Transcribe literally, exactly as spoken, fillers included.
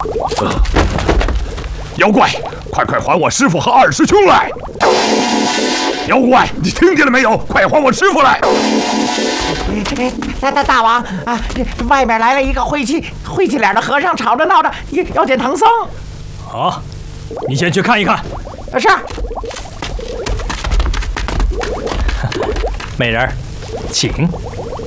妖怪，快快还我师傅和二师兄来！妖怪，你听见了没有？快还我师傅来！ 大大大王啊，外面来了一个晦气晦气脸的和尚，吵着闹着要见唐僧。 好，你先去看一看。 是。 美人儿，请。